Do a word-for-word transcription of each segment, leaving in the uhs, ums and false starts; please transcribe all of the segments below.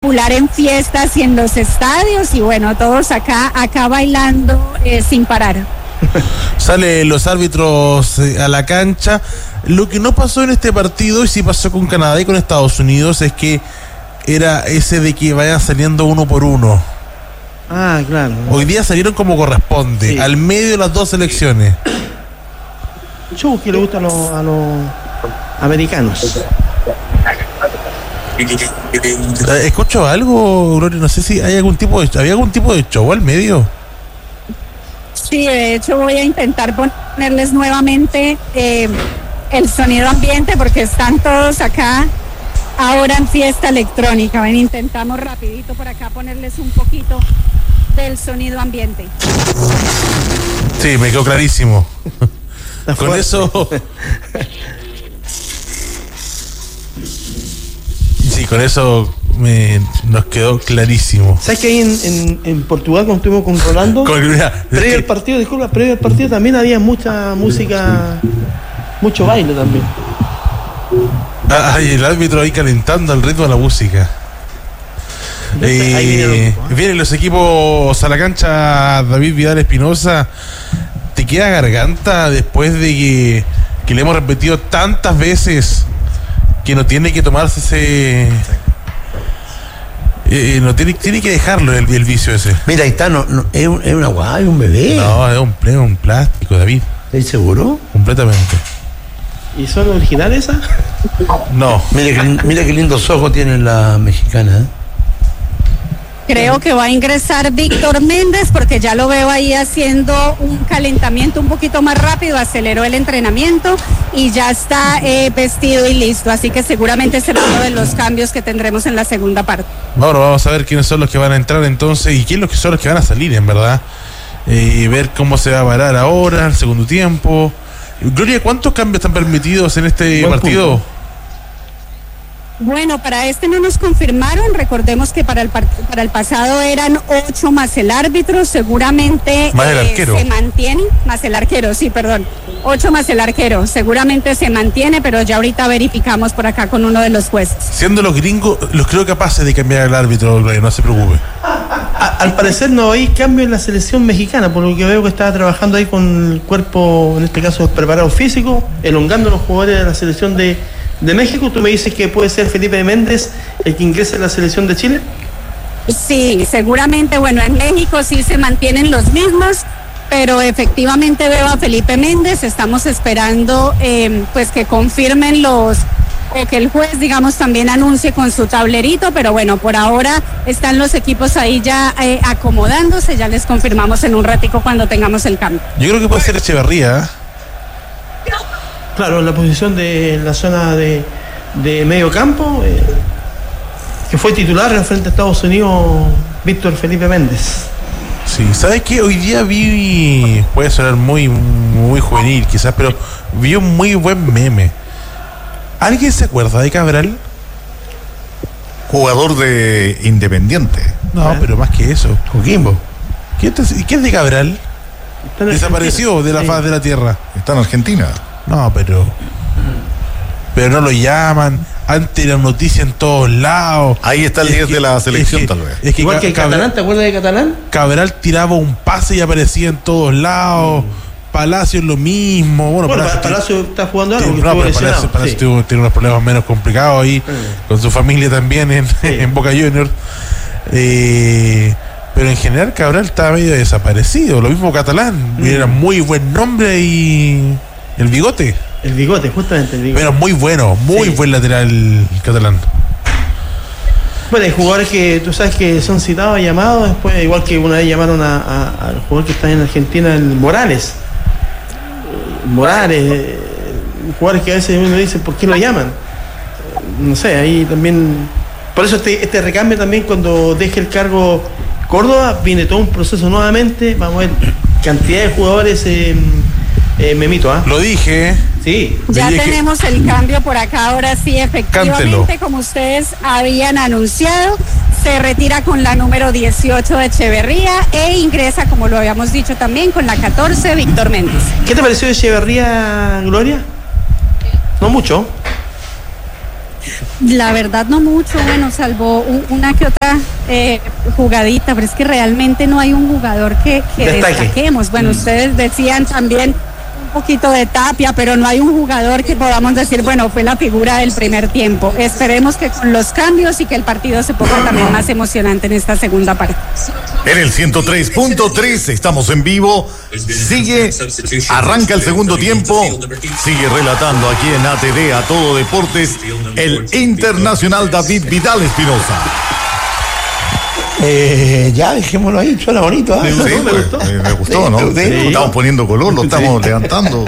popular en fiestas y en los estadios, y bueno, todos acá, acá bailando eh, sin parar. Salen los árbitros a la cancha. Lo que no pasó en este partido, y sí pasó con Canadá y con Estados Unidos, es que era ese de que vayan saliendo uno por uno. Ah, claro. Hoy día salieron como corresponde, sí, al medio de las dos selecciones. Show que le gusta a los, a los americanos. ¿Escucho algo, Gloria? No sé si hay algún tipo de, ¿había algún tipo de show al medio? Sí, de hecho voy a intentar ponerles nuevamente eh, el sonido ambiente, porque están todos acá ahora en fiesta electrónica. Ven, intentamos rapidito por acá ponerles un poquito del sonido ambiente. Sí, me quedó clarísimo. Con fuerte. Eso... Sí, con eso me, nos quedó clarísimo. ¿Sabes que ahí en, en, en Portugal, cuando estuvimos con Rolando, con, mira, previo al partido, disculpa, previo al partido también había mucha música, mucho baile también. Ah, y el árbitro ahí calentando el ritmo de la música. Eh, ahí viene el grupo, ¿eh? Vienen los equipos a la cancha. David Vidal Espinosa, ¿te queda garganta después de que, que le hemos repetido tantas veces que no tiene que tomarse ese... Eh, no tiene, tiene que dejarlo el, el vicio ese? Mira, ahí está, no, no, es, un, es una guay, un bebé. No, es un, es un plástico, David. ¿Estás seguro? Completamente. ¿Y son originales esas? No. Mira que, mira qué lindos ojos tiene la mexicana, ¿eh? Creo que va a ingresar Víctor Méndez, porque ya lo veo ahí haciendo un calentamiento un poquito más rápido, aceleró el entrenamiento y ya está eh, vestido y listo, así que seguramente será uno de los cambios que tendremos en la segunda parte. Bueno, vamos a ver quiénes son los que van a entrar entonces y quiénes son los que van a salir, en verdad, y eh, ver cómo se va a parar ahora, el segundo tiempo. Gloria, ¿cuántos cambios están permitidos en este Buen partido? Punto. Bueno, para este no nos confirmaron. Recordemos que para el para el pasado eran ocho más el árbitro. Seguramente más el arquero. Eh, se mantiene, más el arquero, sí, perdón. Ocho más el arquero. Seguramente se mantiene, pero ya ahorita verificamos por acá con uno de los jueces. Siendo los gringos, los creo capaces de cambiar el árbitro, no se preocupe. A, al parecer no hay cambio en la selección mexicana, por lo que veo que estaba trabajando ahí con el cuerpo, en este caso preparado físico, elongando a los jugadores de la selección de de México. ¿Tú me dices que puede ser Felipe Méndez el que ingrese a la selección de Chile? Sí, seguramente. Bueno, en México sí se mantienen los mismos, pero efectivamente veo a Felipe Méndez. Estamos esperando eh, pues que confirmen los, o que el juez, digamos, también anuncie con su tablerito, pero bueno, por ahora están los equipos ahí ya eh, acomodándose. Ya les confirmamos en un ratico cuando tengamos el cambio. Yo creo que puede ser Echeverría, ¿eh? Claro, en la posición de la zona de, de medio campo, eh, que fue titular en frente a Estados Unidos, Víctor Felipe Méndez. Sí, ¿sabes qué? Hoy día vi, puede sonar muy, muy juvenil quizás, pero vi un muy buen meme. ¿Alguien se acuerda de Cabral? Jugador de Independiente. No, ¿eh? Pero más que eso. Coquimbo. ¿Qué es de Cabral? Desapareció de la sí. faz de la tierra. Está en Argentina. No, pero pero no lo llaman. Antes era noticia en todos lados. Ahí está el diez de la selección, es que, tal vez. Es que igual que Cabral, Catalán, ¿te acuerdas de Catalán? Cabral tiraba un pase y aparecía en todos lados. Mm. Palacio es lo mismo. Bueno, bueno Palacio, Palacio tiene, está jugando algo. Tiene, no, pero Palacio, Palacio sí. tiene, tiene unos problemas menos complicados ahí, mm. con su familia también en, sí. en Boca Juniors. Eh, pero en general Cabral estaba medio desaparecido. Lo mismo Catalán. Mm. Era muy buen nombre y el bigote. El bigote, justamente el bigote. Pero muy bueno, muy sí. buen lateral Catalán. Bueno, hay jugadores que tú sabes que son citados, llamados, después, igual que una vez llamaron a, a, al jugador que está en Argentina, el Morales. Morales, jugadores que a veces uno dice, ¿por qué lo llaman? No sé, ahí también. Por eso este, este recambio también, cuando deje el cargo Córdoba, viene todo un proceso nuevamente. Vamos a ver cantidad de jugadores. Eh, Eh, Memito, ¿ah? ¿eh? Lo dije. Sí. Ya tenemos el cambio por acá, ahora sí, efectivamente, Cántelo. Como ustedes habían anunciado, se retira con la número dieciocho de Echeverría e ingresa, como lo habíamos dicho también, con la catorce, Víctor Méndez. ¿Qué te pareció de Echeverría, Gloria? No mucho. La verdad no mucho, bueno, salvo un- una que otra eh, jugadita, pero es que realmente no hay un jugador que, que Destaque. destaquemos. Bueno, ustedes decían también un poquito de Tapia, pero no hay un jugador que podamos decir, bueno, fue la figura del primer tiempo. Esperemos que con los cambios y que el partido se ponga también más emocionante en esta segunda parte. En el ciento tres punto tres estamos en vivo. Sigue, arranca el segundo tiempo. Sigue relatando aquí en A T D, A Todo Deportes, el internacional David Vidal Espinosa. Eh, ya, dejémoslo ahí, suena bonito. ¿ah? Me Sí, gustó, me pues, gustó. me, me gustó, ¿no? Sí, sí. Lo estamos poniendo color, lo estamos levantando.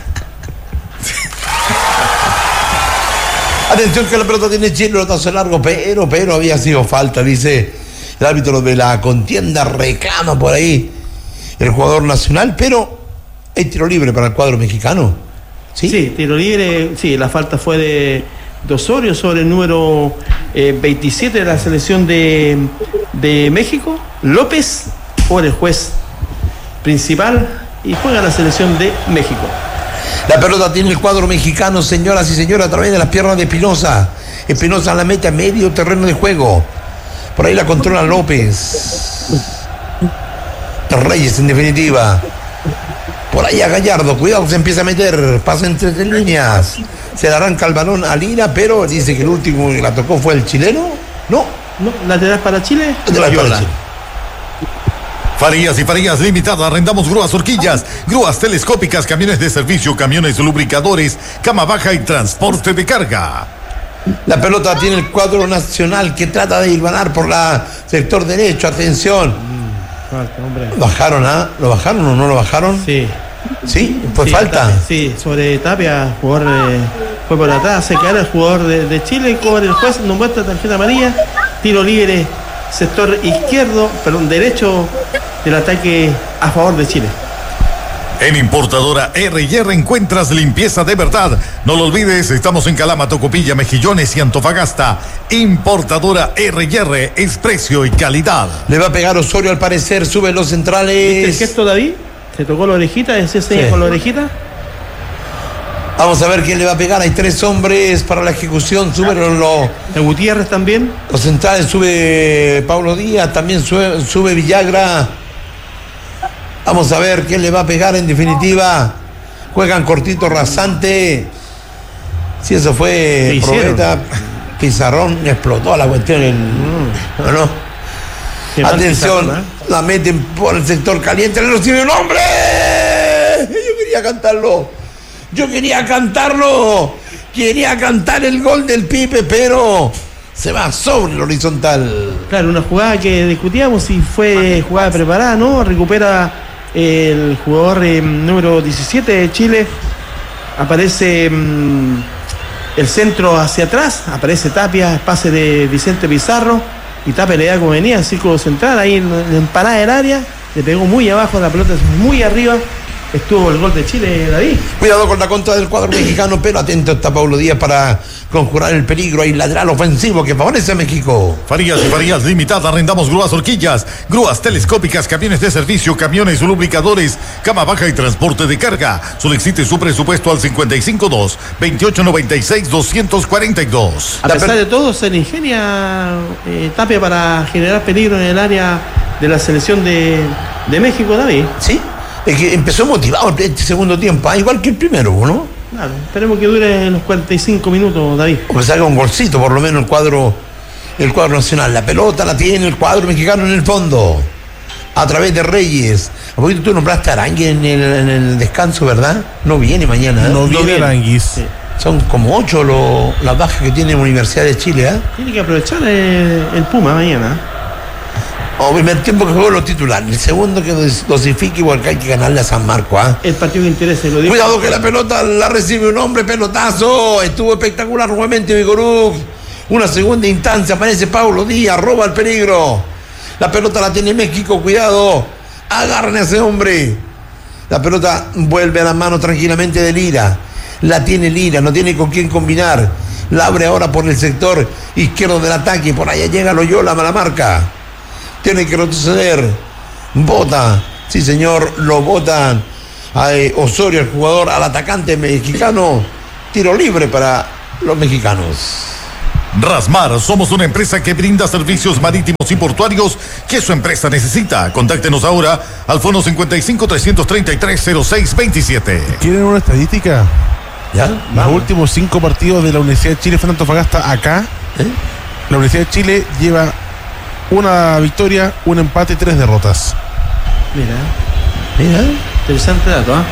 Atención que la pelota tiene Chile, pelotazo largo, pero, pero había sido falta, dice el árbitro de la contienda, reclama por ahí el jugador nacional, pero hay tiro libre para el cuadro mexicano. Sí, Sí, tiro libre, sí, la falta fue de, de Osorio sobre el número eh, veintisiete de la selección de, de México, López, por el juez principal, y juega la selección de México. La pelota tiene el cuadro mexicano, señoras y señores, a través de las piernas de Espinosa. Espinosa la mete a medio terreno de juego. Por ahí la controla López. Reyes, en definitiva. Por ahí a Gallardo, cuidado, se empieza a meter, pasa entre tres líneas. Se le arranca el balón a Lira, pero dice que el último que la tocó fue el chileno. No, No, lateral para Chile, de la Loyola. Chile. Farías y Farías Limitada, arrendamos grúas, horquillas, grúas telescópicas, camiones de servicio, camiones lubricadores, cama baja y transporte de carga. La pelota tiene el cuadro nacional que trata de hilvanar por la sector derecho. Atención. Falta, hombre. ¿Lo bajaron, ah? ¿Lo bajaron o no lo bajaron? Sí. Sí, pues Sí, falta. Tapia, sí, sobre Tapia, jugador eh, fue por atrás, se cae el jugador de, de Chile, cobre el juez, no muestra tarjeta amarilla, tiro libre, sector izquierdo, perdón, derecho del ataque a favor de Chile. En Importadora R y R encuentras limpieza de verdad. No lo olvides, estamos en Calama, Tocopilla, Mejillones y Antofagasta. Importadora R y R es precio y calidad. Le va a pegar Osorio al parecer, sube los ¿Viste el centrales. gesto, David? Se tocó la orejita, decía señas Sí. con la orejita. Vamos a ver quién le va a pegar. Hay tres hombres para la ejecución. Suben los, los, De Gutiérrez también. los centrales, sube Pablo Díaz, también sube, sube Villagra. Vamos a ver quién le va a pegar en definitiva. Juegan cortito, rasante. Si eso ¿Qué fue hicieron? probeta, Pizarrón, explotó la cuestión. En, ¿no, no? Qué mal Atención, Pizarro, ¿eh? la meten por el sector caliente, le recibe un hombre. Yo quería cantarlo. Yo quería cantarlo. Quería cantar el gol del Pipe, pero se va sobre el horizontal. Claro, una jugada que discutíamos si fue jugada preparada, ¿no? Recupera el jugador eh, número diecisiete de Chile. Aparece mm, el centro hacia atrás, aparece Tapia, pase de Vicente Pizarro, y Tapia le da como venía, círculo central, ahí en la empanada del área, le pegó muy abajo, la pelota muy arriba. Estuvo el gol de Chile, David. Cuidado con la contra del cuadro mexicano, pero atento está Pablo Díaz para conjurar el peligro. Hay lateral ofensivo que favorece a México. Farías y Farías Limitada, arrendamos grúas, horquillas, grúas telescópicas, camiones de servicio, camiones lubricadores, cama baja y transporte de carga. Solicite su presupuesto al cincuenta y cinco dos, veintiocho noventa y seis, doscientos cuarenta y dos. A La pesar per- de todo, se le ingenia eh, Tapia para generar peligro en el área de la selección de, de México, David. Sí, es que empezó motivado este segundo tiempo, ah, igual que el primero, ¿no? Claro, esperemos que dure los cuarenta y cinco minutos, David. O que salga un golcito, por lo menos el cuadro, el cuadro nacional. La pelota la tiene el cuadro mexicano en el fondo, a través de Reyes. A poquito tú nombraste a Arangui en el, en el descanso, ¿verdad? No viene mañana, ¿eh? No viene viene. Aranguis. Sí. Son como ocho lo- las bajas que tiene la Universidad de Chile, ¿eh? Tiene que aprovechar el, el Puma mañana. O primer tiempo que juego los titulares, el segundo que dos- dosifique, igual que hay que ganarle a San Marco, ¿ah? El partido que interesa, lo digo. Cuidado que la pelota la recibe un hombre, pelotazo. Estuvo espectacular nuevamente Vigoruk. Una segunda instancia, aparece Pablo Díaz, roba el peligro. La pelota la tiene México, cuidado. Agarren a ese hombre. La pelota vuelve a las manos tranquilamente de Lira. La tiene Lira, no tiene con quién combinar. La abre ahora por el sector izquierdo del ataque. Por allá llega Loyola, mala marca. Tiene que retroceder. Bota. Sí, señor, lo botan. A eh, Osorio, el jugador, al atacante mexicano. Tiro libre para los mexicanos. Rasmar, somos una empresa que brinda servicios marítimos y portuarios que su empresa necesita. Contáctenos ahora al fono cincuenta y cinco, trescientos treinta y tres, cero seis veintisiete. ¿Quieren una estadística? ¿Ya? Los Vamos. últimos cinco partidos de la Universidad de Chile frente a Antofagasta acá, ¿Eh? la Universidad de Chile lleva una victoria, un empate y tres derrotas. Mira, Mira. interesante dato, ¿ah?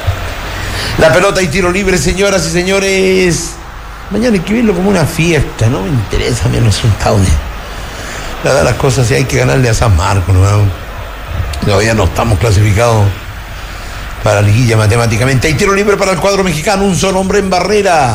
La pelota y tiro libre, señoras y señores. Mañana hay que verlo como una fiesta, no me interesa a mí el resultado. La verdad, las cosas sí hay que ganarle a San Marcos, ¿no? Todavía no estamos clasificados para la liguilla matemáticamente. Hay tiro libre para el cuadro mexicano, un solo hombre en barrera.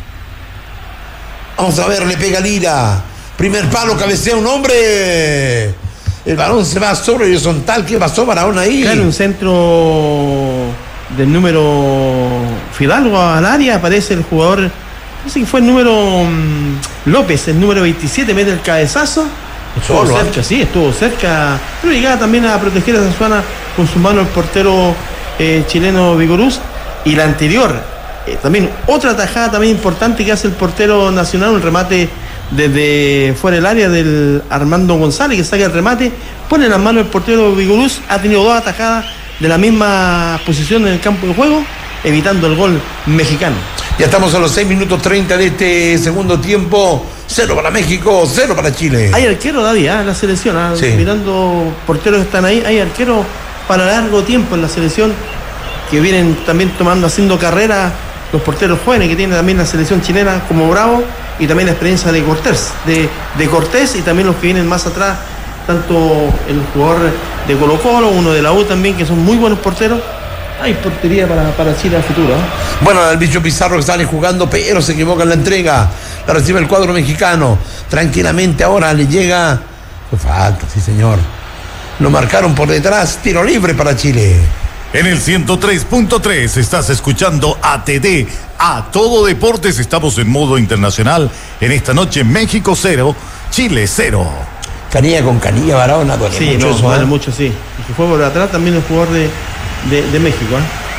Vamos a ver, le pega Lira. Primer palo, cabecea un hombre. El balón se va sobre horizontal. ¿Qué pasó, Barahona ahí? Claro, un centro del número Fidalgo al área, aparece el jugador, no sé si fue el número um, López, el número veintisiete, mete el cabezazo. Estuvo Solo, cerca, sí, estuvo cerca, pero llegaba también a proteger a esa zona con su mano el portero eh, chileno Vigorús. Y la anterior, eh, también otra tajada también importante que hace el portero nacional, un remate desde fuera del área del Armando González, que saca el remate, pone en las manos el portero Vigorús, ha tenido dos atajadas de la misma posición en el campo de juego, evitando el gol mexicano. Ya estamos a los seis minutos treinta de este segundo tiempo. Cero para México, cero para Chile. Hay arquero, David, ¿eh? En la selección, ¿eh? Sí. Mirando porteros que están ahí, hay arquero para largo tiempo en la selección, que vienen también tomando, haciendo carrera los porteros jóvenes que tiene también la selección chilena, como Bravo, y también la experiencia de Cortés, de, de Cortés, y también los que vienen más atrás, tanto el jugador de Colo Colo, uno de la U también, que son muy buenos porteros. Hay portería para, para Chile a futuro, ¿eh? Bueno, el bicho Pizarro que sale jugando, pero se equivoca en la entrega. La recibe el cuadro mexicano. Tranquilamente ahora le llega. Fue falta, sí señor. Lo marcaron por detrás. Tiro libre para Chile. En el ciento tres punto tres estás escuchando A T D, A Todo Deportes. Estamos en modo internacional. En esta noche México cero, Chile cero. Canilla con Canilla, Barahona. Duele Sí, mucho no, eso, duele ¿eh? mucho, sí. Y que fue por atrás también el jugador de, de, de México,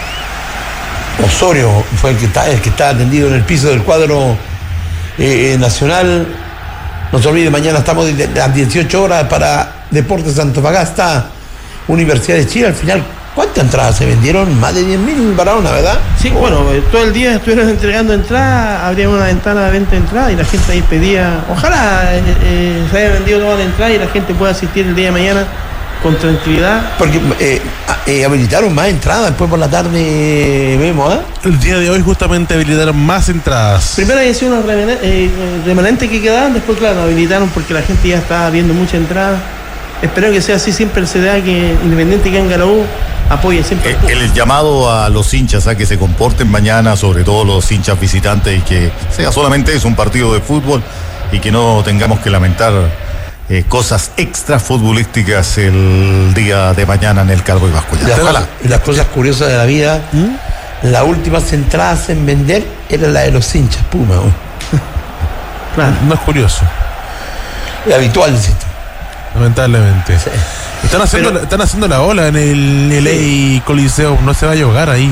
¿eh? Osorio fue el que está, el que está atendido en el piso del cuadro eh, nacional. No se olvide, mañana estamos de las dieciocho horas para Deportes Antofagasta, Universidad de Chile. Al final, ¿cuántas entradas se vendieron? Más de diez mil, Barahona, ¿verdad? Sí, bueno, eh, todo el día estuvieron entregando entradas, habría una ventana de venta de entradas y la gente ahí pedía, ojalá eh, eh, se haya vendido toda la entrada y la gente pueda asistir el día de mañana con tranquilidad. Porque eh, eh, habilitaron más entradas después por la tarde, vemos, ¿eh? El día de hoy justamente habilitaron más entradas. Primero había sido unos remena- eh, remanentes que quedaban, después claro, habilitaron porque la gente ya estaba viendo mucha entrada. Espero que sea así siempre el C D A, que independiente que venga la U, apoye siempre. Eh, El llamado a los hinchas a que se comporten mañana, sobre todo los hinchas visitantes, y que sea solamente es un partido de fútbol y que no tengamos que lamentar eh, cosas extra futbolísticas el día de mañana en el Calvo y Bascuñán. Las, Ojalá. cosas, las cosas curiosas de la vida, las últimas entradas en vender era la de los hinchas Puma, güey. Claro. No es curioso, Es habitual, insisto. lamentablemente. Sí. Están haciendo, Pero- están haciendo la ola en el L A Coliseo. No se va a ahogar ahí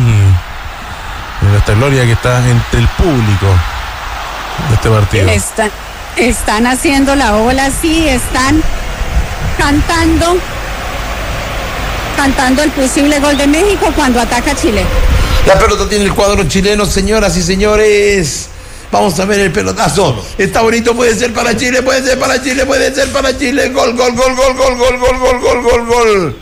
en esta gloria que está entre el público de este partido. Están, están haciendo la ola, sí, están cantando, cantando el posible gol de México cuando ataca Chile. La pelota tiene el cuadro chileno, señoras y señores. Vamos a ver el pelotazo. Está bonito, puede ser para Chile, puede ser para Chile, puede ser para Chile. Gol, gol, gol, gol, gol, gol, gol, gol, gol, gol, gol.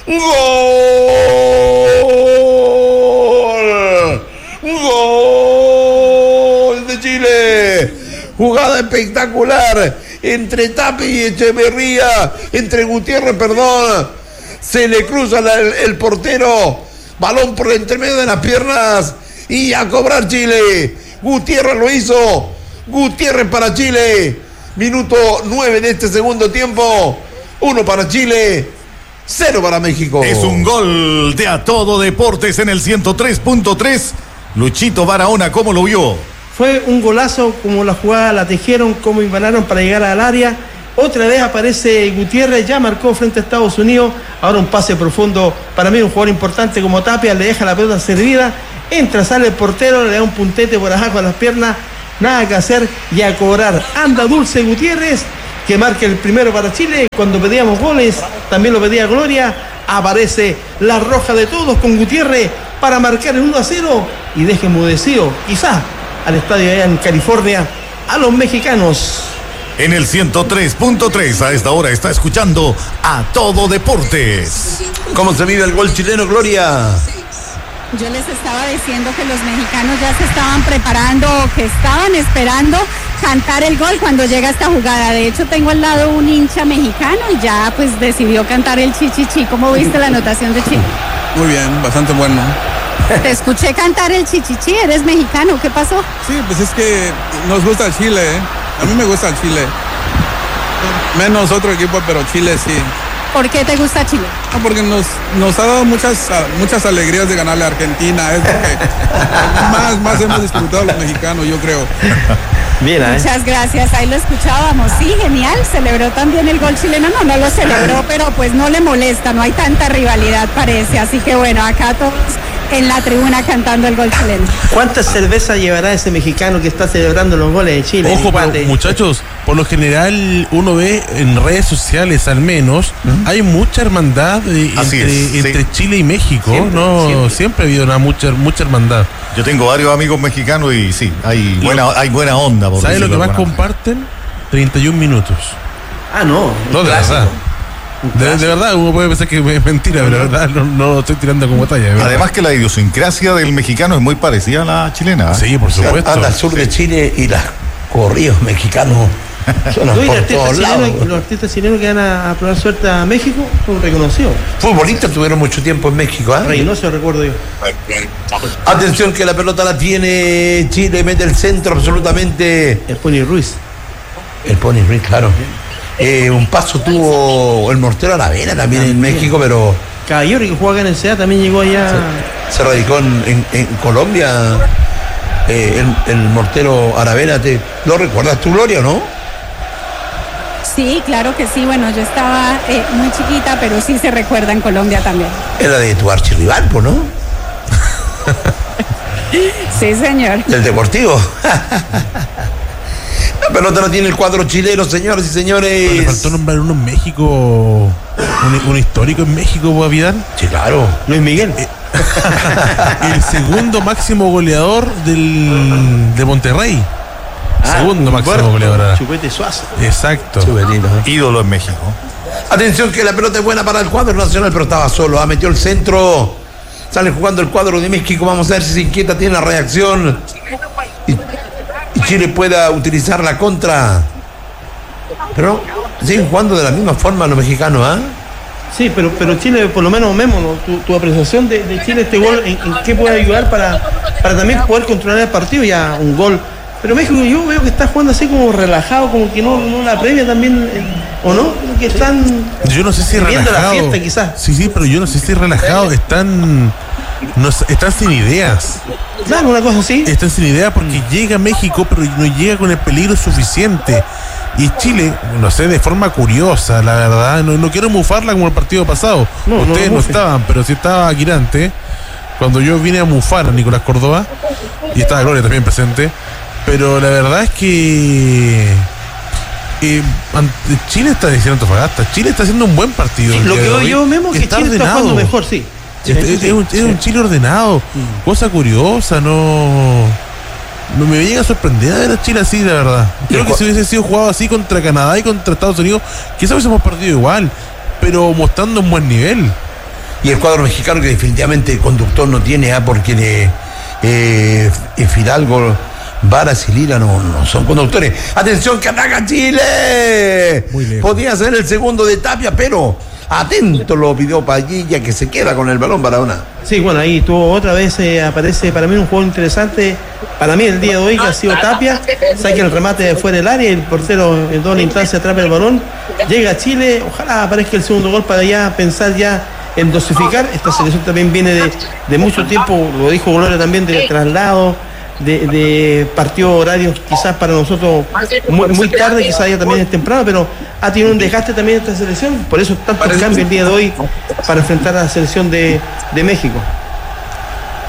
Gol. Gol de Chile. Jugada espectacular entre Tapi y Echeverría, entre Gutiérrez, perdón. Se le cruza la- el, el portero. Balón por entre medio de las piernas y a cobrar Chile. Gutiérrez lo hizo. Gutiérrez para Chile. Minuto nueve de este segundo tiempo. Uno para Chile, cero para México. Es un gol de A Todo Deportes en el ciento tres punto tres. Luchito Barahona, ¿cómo lo vio? Fue un golazo, como la jugada la tejieron, como invanaron para llegar al área. Otra vez aparece Gutiérrez, ya marcó frente a Estados Unidos. Ahora un pase profundo, para mí un jugador importante como Tapia, le deja la pelota servida. Entra, sale el portero, le da un puntete por abajo a las piernas nada que hacer y a cobrar. Anda Dulce Gutiérrez, que marca el primero para Chile. Cuando pedíamos goles, también lo pedía Gloria. Aparece la roja de todos con Gutiérrez para marcar el uno a cero y deja enmudecido, quizás, al estadio allá en California, a los mexicanos. En el ciento tres punto tres a esta hora está escuchando A Todo Deportes. ¿Cómo se vive el gol chileno, Gloria? Yo les estaba diciendo que los mexicanos ya se estaban preparando, que estaban esperando cantar el gol cuando llega esta jugada. De hecho, tengo al lado un hincha mexicano y ya pues decidió cantar el chichichi. ¿Cómo viste la anotación de Chile? Muy bien, bastante bueno. Te escuché cantar el chichichi, eres mexicano, ¿qué pasó? Sí, pues es que nos gusta el Chile, ¿eh? A mí me gusta el Chile. Menos otro equipo, pero Chile sí. ¿Por qué te gusta Chile? No, porque nos, nos ha dado muchas, muchas alegrías de ganarle a Argentina. Es lo que más, más hemos disfrutado los mexicanos, yo creo. Bien, ¿eh? Muchas gracias, ahí lo escuchábamos. Sí, genial, celebró también el gol chileno. No, no lo celebró, pero pues no le molesta, no hay tanta rivalidad, parece. Así que bueno, acá todos en la tribuna cantando el gol chileno. ¿Cuántas cervezas llevará ese mexicano que está celebrando los goles de Chile? Ojo, pero, muchachos, por lo general uno ve en redes sociales al menos, ¿Mm? hay mucha hermandad eh, entre, es, entre sí. Chile y México. Siempre, no siempre. siempre ha habido una mucha, mucha hermandad. Yo tengo varios amigos mexicanos y sí, hay buena, hay buena onda. ¿Sabes lo que más comparten? treinta y un minutos. Ah, no. No, de verdad. De, de verdad, uno puede pensar que es mentira, pero de verdad no, no lo estoy tirando como talla. Además que la idiosincrasia del mexicano es muy parecida a la chilena. Sí, por supuesto. Anda al sur de Chile y los corridos mexicanos suenan por todos lados. Los artistas chilenos que van a, a probar suerte a México son reconocidos. Futbolistas tuvieron mucho tiempo en México, ¿eh? Reynoso, recuerdo yo. Atención que la pelota la tiene Chile, mete el centro absolutamente. El Pony Ruiz. El Pony Ruiz, claro. Eh, un paso tuvo el mortero Aravena también, también en México, pero... Caballero, que juega acá en el C E A, también llegó allá... Se, se radicó en, en, en Colombia, eh, el, el mortero Aravena. ¿Te, ¿Lo recuerdas tú, Gloria, o no? Sí, claro que sí. Bueno, yo estaba eh, muy chiquita, pero sí se recuerda en Colombia también. Era de tu archirrival, ¿no? Sí, señor. Del Deportivo. La pelota no tiene el cuadro chileno, señores y señores. Pero le faltó nombrar uno en México, un, un histórico en México, Guavidán. Sí, claro. Luis Miguel. Eh, el segundo máximo goleador del, de Monterrey. Ah, segundo máximo Humberto, goleador. Chupete Suazo. Exacto. Chupetino, ¿eh? Ídolo en México. Atención que la pelota es buena para el cuadro nacional, pero estaba solo. Ha metido el centro. Sale jugando el cuadro de México. Vamos a ver si se inquieta, tiene la reacción. Y, Chile pueda utilizar la contra, pero siguen jugando de la misma forma los mexicanos, ¿ah? ¿eh? Sí, pero, pero Chile, por lo menos, Memo, ¿no? tu, tu apreciación de, de Chile, este gol, ¿en, en qué puede ayudar para, para también poder controlar el partido? Ya un gol, pero México yo veo que está jugando así como relajado, como que no, no la previa también, ¿o no? Como que están yo no sé si viendo relajado. La fiesta, quizás. Sí, sí, pero yo no sé si relajado, están... No, están sin ideas. Claro, una cosa así. Están sin ideas porque mm. llega a México, pero no llega con el peligro suficiente. Y Chile, no sé, de forma curiosa, la verdad, no, no quiero mufarla como el partido pasado. No, Ustedes no, no estaban, pero sí estaba Aquirante. Cuando yo vine a mufar a Nicolás Córdoba, y estaba Gloria también presente. Pero la verdad es que eh, Chile está diciendo Antofagasta. Chile está haciendo un buen partido. Sí, lo que veo yo mismo es que Chile ordenado. Está jugando mejor, sí. Sí, es, sí, es, un, sí. es un Chile ordenado, mm. cosa curiosa, no, no me llega a sorprender a ver a Chile así, la verdad. Creo que si hubiese sido jugado así contra Canadá y contra Estados Unidos, quizás hubiésemos perdido igual, pero mostrando un buen nivel. Y el cuadro mexicano que definitivamente el conductor no tiene, ¿ah? Porque le, eh, Fidalgo, Varas y Lira no, no son conductores. Atención que ataca Chile. Podía ser el segundo de Tapia, pero atento lo pidió Padilla, que se queda con el balón Barahona. Sí, bueno, ahí tuvo otra vez, eh, aparece para mí un juego interesante, para mí el día de hoy, que ha sido Tapia, saque el remate de fuera del área, el portero en toda la instancia atrapa el balón, llega a Chile, ojalá aparezca el segundo gol para ya pensar ya en dosificar. Esta selección también viene de, de mucho tiempo, lo dijo Gloria también, de traslado, de, de partido horario quizás para nosotros muy, muy tarde, quizás ya también es temprano, pero ha tenido un desgaste también esta selección, por eso tanto cambio el día de hoy para enfrentar a la selección de, de México.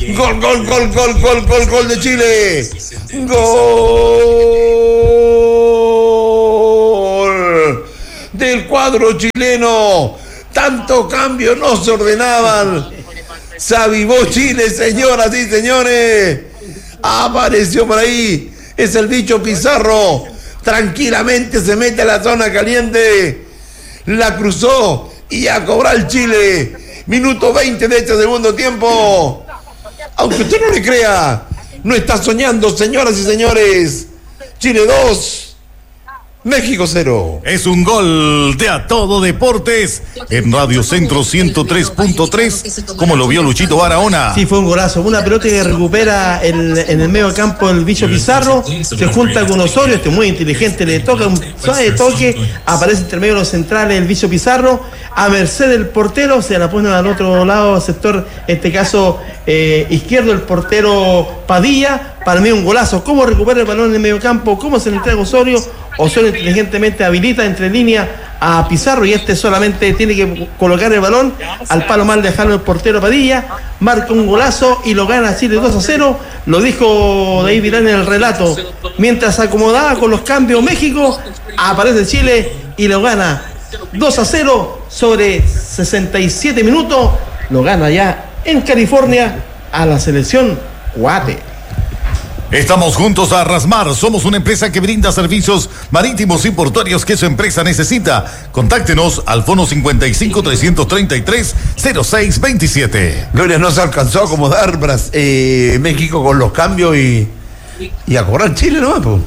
Gol, gol, gol, gol, gol, gol, gol de Chile. Gol del cuadro chileno. Tanto cambio no se ordenaban. Se avivó Chile, señoras y señores. Apareció por ahí. Es el bicho Pizarro. Tranquilamente se mete a la zona caliente. La cruzó y a cobrar el Chile. Minuto veinte de este segundo tiempo. Aunque usted no le crea, no está soñando, señoras y señores. Chile dos, México cero. Es un gol de A Todo Deportes en Radio Centro ciento tres punto tres. Como lo vio Luchito Barahona. Sí, fue un golazo. Una pelota que recupera el, en el medio campo el bicho Pizarro. Se junta con Osorio, este muy inteligente, le toca un suave toque. Aparece entre medio de los centrales el bicho Pizarro. A merced del portero, se la pone al otro lado, sector, en este caso eh, izquierdo, el portero Padilla. Para mí un golazo. ¿Cómo recupera el balón en el medio campo? ¿Cómo se le entrega a Osorio? Osorio inteligentemente habilita entre línea a Pizarro y este solamente tiene que colocar el balón al palo mal, dejarlo el portero Padilla, marca un golazo y lo gana Chile dos a cero. Lo dijo David Vilán en el relato. Mientras se acomodaba con los cambios México, aparece Chile y lo gana dos a cero sobre sesenta y siete minutos. Lo gana ya en California a la selección Guate. Estamos juntos a Rasmar. Somos una empresa que brinda servicios marítimos y portuarios que su empresa necesita. Contáctenos al fono cincuenta y cinco, trescientos treinta y tres, cero seis veintisiete. Gloria, no se alcanzó a acomodar eh, México con los cambios y, y a cobrar Chile, ¿no? Pues.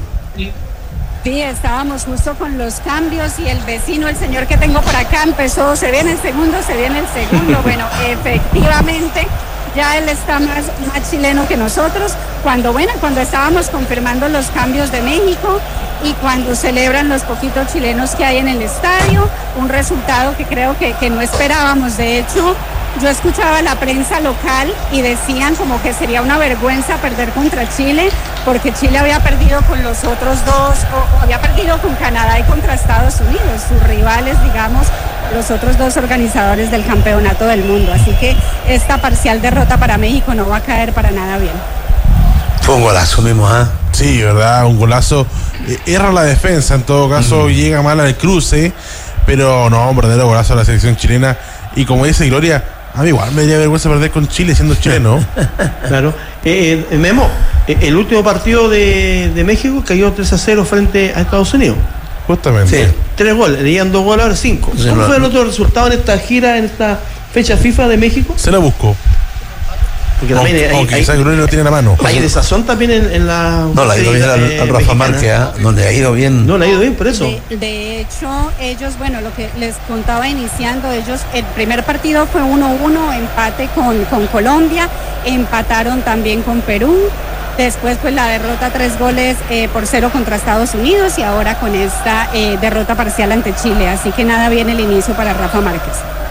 Sí, estábamos justo con los cambios y el vecino, el señor que tengo por acá, empezó, se viene el segundo, se viene el segundo. Bueno, efectivamente, ya él está más, más chileno que nosotros. Cuando, bueno, cuando estábamos confirmando los cambios de México y cuando celebran los poquitos chilenos que hay en el estadio, un resultado que creo que, que no esperábamos. De hecho, yo escuchaba la prensa local y decían como que sería una vergüenza perder contra Chile, porque Chile había perdido con los otros dos, o, o había perdido con Canadá y contra Estados Unidos, sus rivales, digamos, los otros dos organizadores del campeonato del mundo. Así que esta parcial derrota para México no va a caer para nada bien. Fue un golazo mismo, ¿ah? ¿eh? Sí, verdad, un golazo. Eh, erra la defensa, en todo caso, mm. llega mal al cruce, pero no, un verdadero golazo a la selección chilena. Y como dice Gloria, a mí igual me daría vergüenza perder con Chile siendo chileno. Claro. Eh, eh, Memo, eh, el último partido de, de México cayó tres a cero frente a Estados Unidos. Justamente. Sí. Tres goles, leían dos goles, ahora cinco. Sí, ¿Cómo no, fue el otro resultado en esta gira, en esta fecha FIFA de México? Se la busco. Porque también hay, aunque hay, quizás Gloria no tiene la mano. Hay desazón también en, en la... No, le ha ido bien al, al Rafa Márquez, ¿eh? No le ha ido bien. No le ha ido bien, por eso. De, de hecho, ellos, bueno, lo que les contaba iniciando, ellos, el primer partido fue uno uno, empate con, con Colombia, empataron también con Perú. Después, pues, la derrota tres goles eh, por cero contra Estados Unidos y ahora con esta eh, derrota parcial ante Chile. Así que nada bien el inicio para Rafa Márquez,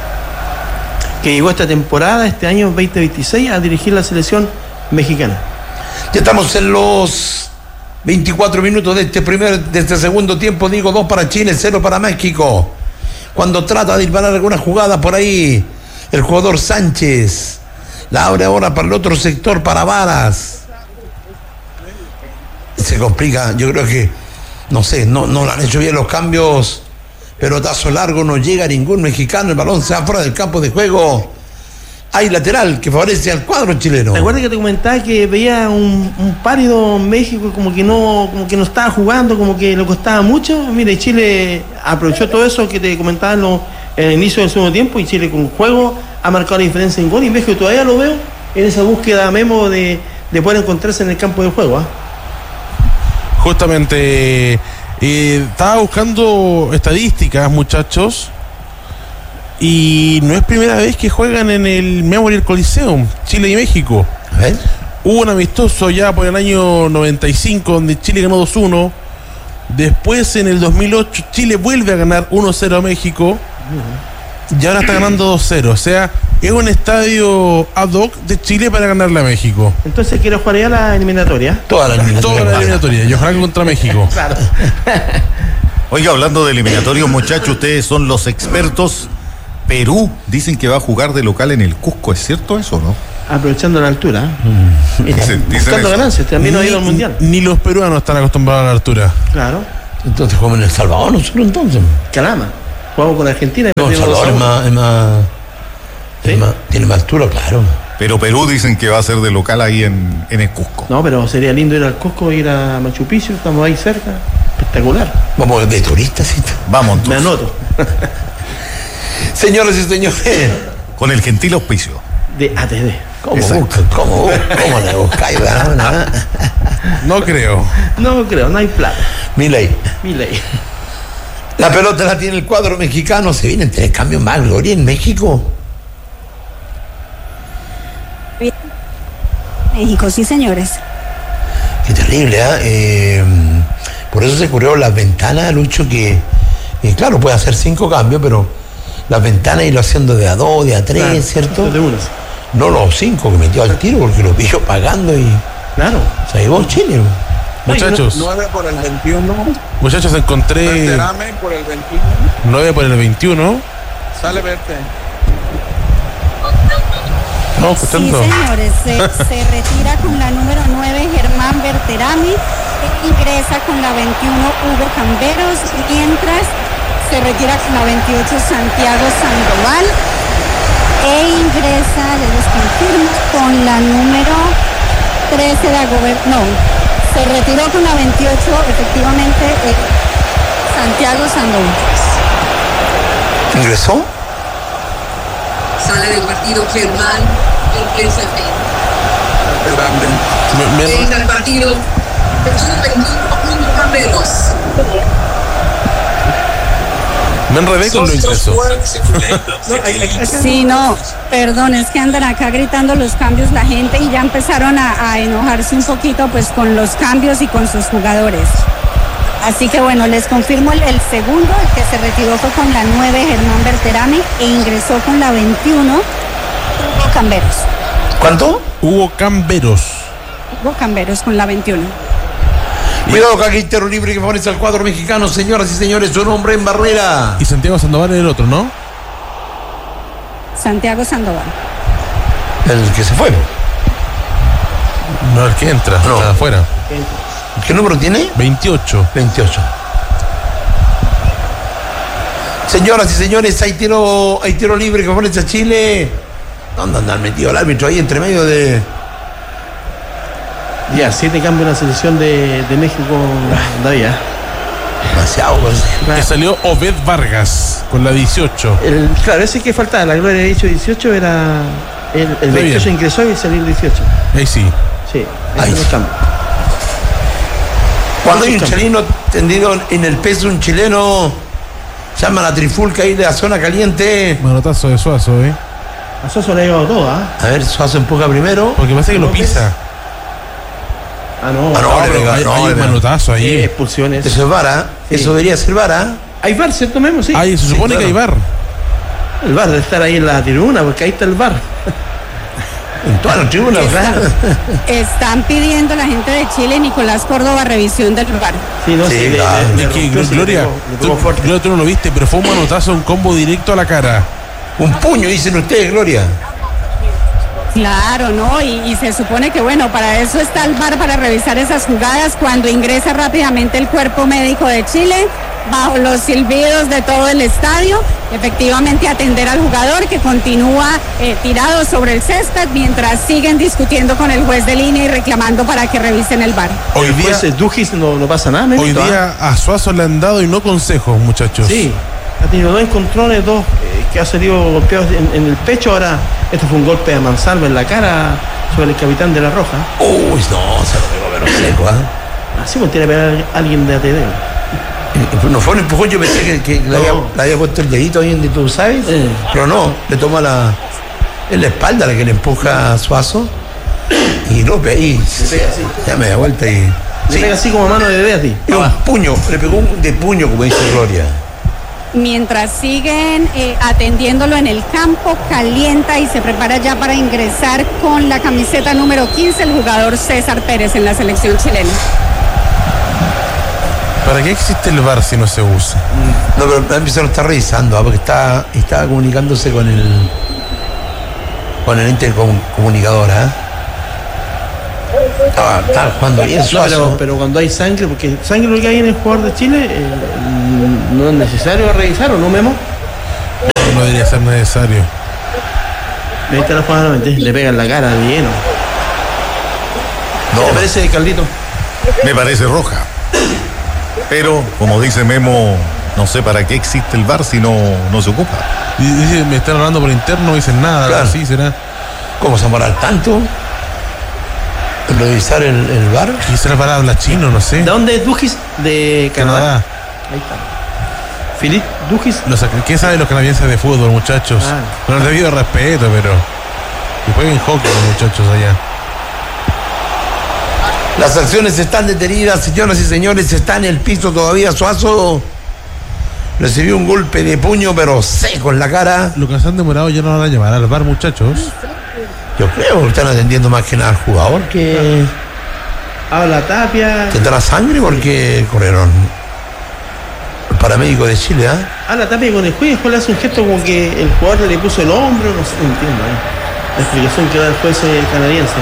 que llegó esta temporada, este año veinte veintiséis, a dirigir la selección mexicana. Ya estamos en los veinticuatro minutos de este primer, de este segundo tiempo. Digo, dos para Chile, cero para México. Cuando trata de disparar alguna jugada por ahí, el jugador Sánchez la abre ahora para el otro sector, para Varas. Se complica, yo creo que, no sé, no, no han hecho bien los cambios. Pelotazo largo, no llega ningún mexicano, el balón se va fuera del campo de juego. Hay lateral que favorece al cuadro chileno. Recuerda que te comentaba que veía un, un pálido México, como que no, como que no estaba jugando, como que le costaba mucho. Mire, Chile aprovechó todo eso que te comentaba en, lo, en el inicio del segundo tiempo, y Chile con juego ha marcado la diferencia en gol, y México todavía lo veo en esa búsqueda, Memo, de, de poder encontrarse en el campo de juego, ¿eh? Justamente eh, estaba buscando estadísticas, muchachos, y no es primera vez que juegan en el Memorial Coliseum, Chile y México. ¿Eh? Hubo un amistoso ya por el año noventa y cinco donde Chile ganó dos uno. Después, en el dos mil ocho, Chile vuelve a ganar uno cero a México. Uh-huh. Y ahora está ganando dos cero. O sea, es un estadio ad hoc de Chile para ganarle a México. Entonces, ¿quiere jugar ya la eliminatoria? Toda la eliminatoria. Toda la eliminatoria. Y ojalá contra México. Claro. Oiga, hablando de eliminatorios, muchachos, ustedes son los expertos. Perú dicen que va a jugar de local en el Cusco, ¿es cierto eso, no? Aprovechando la altura. Mm. Mira, Dicen- dicen buscando eso. ganancias, también no ha ido al Ni- mundial. Ni los peruanos están acostumbrados a la altura. Claro. Entonces jugamos en El Salvador nosotros entonces. Calama. Jugamos con Argentina y No, El perdimos Salvador es dos a uno. más, es más, ¿Sí? es más- tiene más altura, claro. Pero Perú dicen que va a ser de local ahí en, en el Cusco. No, pero sería lindo ir al Cusco, ir a Machu Picchu, estamos ahí cerca. Espectacular. Vamos de turistas, ¿sí? Vamos Me entonces, anoto. Señoras y señores, con el gentil auspicio. De A T D. ¿cómo Exacto. buscan? ¿Cómo, cómo le buscáis? ¿verdad? No creo. No creo, no hay plata. Milei. Mi ley. La pelota la tiene el cuadro mexicano. Se vienen tres cambios más, Gloria, en México. México, sí, señores. Qué terrible, ¿eh? Eh, por eso se cubrió las ventanas, Lucho, que, eh, claro, puede hacer cinco cambios, pero las ventanas irlo haciendo de a dos, de a tres, Claro, ¿cierto? De unos. No los cinco que metió al tiro, porque los pilló pagando y Claro. se llevó Chile. Muchachos, nueve por el veintiuno. muchachos, encontré Verterame por el veintiuno. nueve por el veintiuno. Sale verte. Estamos Sí, escuchando. señores, se, se retira con la número nueve Germán Berterami, e ingresa con la veintiuno Hugo Camberos, mientras se retira con la veintiocho Santiago Sandoval e ingresa, ya les confirmo, con la número trece Dagoberto, no, se retiró con la veintiocho efectivamente eh, Santiago Sandoval. ¿Ingresó? Sale del partido Germán, ingresa Me- me- entra al partido Jesús veintiuno Hugo Camberos. Me enredé con lo ingreso. Sí, no, perdón, es que andan acá gritando los cambios la gente y ya empezaron a, a enojarse un poquito pues con los cambios y con sus jugadores. Así que bueno, les confirmo el, el segundo, el que se retiró fue con la nueve Germán Berterame e ingresó con la veintiuno Hugo Camberos. ¿Cuánto? Hugo Camberos. Hugo Camberos con la veintiuno. Cuidado que aquí hay tiro libre que favorece al cuadro mexicano, señoras y señores, su nombre en barrera. Y Santiago Sandoval es el otro, ¿no? Santiago Sandoval. El que se fue. No, el que entra, No. está afuera. ¿Qué número tiene? veintiocho. veintiocho. Señoras y señores, hay tiro, hay tiro libre que favorece a Chile. ¿Dónde andar metido el árbitro ahí entre medio de... Ya, siete cambios en la selección de, de México, David. ¿eh? Demasiado, pues. Que salió Obed Vargas con la dieciocho. El, claro, ese que faltaba, la gloria de dicho dieciocho era. El, el veintiocho bien. ingresó y salió el dieciocho. Ahí sí. Sí, Ahí esos son los sí. cambios. Cuando hay un chileno tendido en el peso, un chileno llama a la trifulca ahí de la zona caliente. Manotazo de Suazo, ¿eh? A Soso le ha llegado todo, ¿ah? A ver, Suazo empuja primero. Porque parece que lo pisa. Ah, no. Ah, no, No, le pero pega, hay, no, hay le un pega. manotazo Sí, ahí. expulsiones. Eso es vara. Sí. Eso debería ser vara. Hay VAR, ¿cierto, Memo? Sí. Ay, se Sí, supone claro. que hay bar. El VAR debe estar ahí en la tribuna, porque ahí está el VAR. En todas las tribunas, claro. Están pidiendo la gente de Chile, Nicolás Córdoba, revisión del lugar. Sí, no Sí, sí, le- claro. le- le Es que, rompió, sí, Gloria, le pegó- le tú, pegó fuerte. Gloria, tú no lo viste, pero fue un manotazo, un combo directo a la cara. Un puño, dicen ustedes, Gloria. Claro, ¿no? Y, y se supone que, bueno, para eso está el VAR, para revisar esas jugadas, cuando ingresa rápidamente el cuerpo médico de Chile, bajo los silbidos de todo el estadio, efectivamente atender al jugador que continúa eh, tirado sobre el césped, mientras siguen discutiendo con el juez de línea y reclamando para que revisen el VAR. Hoy El día, juez, eh, Dujis no, no pasa nada, Memito, hoy ¿ah? día a Suazo le han dado y no consejos, muchachos. Sí, ha tenido dos encontrones, dos eh, que ha salido golpeados en, en el pecho. Ahora, esto fue un golpe a mansalva en la cara sobre el capitán de la Roja. Uy, no, se lo pegó, pero seco, ¿ah? Así como tiene que pegar a alguien de A T D. Eh, No fue un empujón, yo pensé que, que le, había, No. le había puesto el dedito ahí donde tú sabes, Eh. pero no, le toma la, en la espalda la que le empuja a Suazo y no, ahí pega así. ya me da vuelta y... Le Sí, pega así como mano de bebé a ti. y un puño, le pegó un de puño, como dice Gloria. Mientras siguen eh, atendiéndolo en el campo, calienta y se prepara ya para ingresar con la camiseta número quince el jugador César Pérez en la selección chilena. ¿Para qué existe el bar si no se usa? No, pero también se lo está revisando, ¿ah? Porque está, estaba comunicándose con el con el intercomunicador, ¿eh? Estaba, estaba jugando bien No, Suazo. pero, pero cuando hay sangre, porque sangre lo que hay en el jugador de Chile, eh, no es necesario revisar, ¿o no, Memo? No debería ser necesario. Ahí está la jugada nuevamente, le pega en la cara de lleno. ¿Qué No. te parece, Carlito? Me parece roja. Pero, como dice Memo, no sé para qué existe el V A R si no, no se ocupa. Y dice, me están hablando por interno, no dicen nada, Claro. así será. ¿Cómo se demorar tanto? Revisar el, el V A R. Quizás para hablar chino, no sé. ¿De dónde es Dujis? De Canadá. Canadá. Ahí está. Philippe Dujis. Los, ¿Qué saben los canadienses de fútbol, muchachos? Ah. Con el debido respeto, pero. Que jueguen hockey los muchachos allá. Las acciones están detenidas, señoras y señores. Está en el piso todavía Suazo. Recibió un golpe de puño, pero seco en la cara. Lo que se han demorado ya no van a llamar al bar, muchachos. Yo creo que están atendiendo más que nada al jugador que Habla Tapia. tendrá sangre porque corrieron el paramédico de Chile, ¿ah? Habla Tapia con el juez, el juez le hace un gesto como que el jugador le puso el hombro, no sé, no entiendo. ¿eh? La explicación que da el juez eh, canadiense.